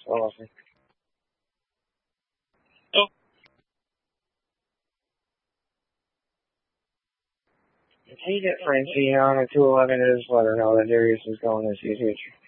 Awesome. Oh. If you get Francine on at 211, just let her know that Darius is going to see a teacher.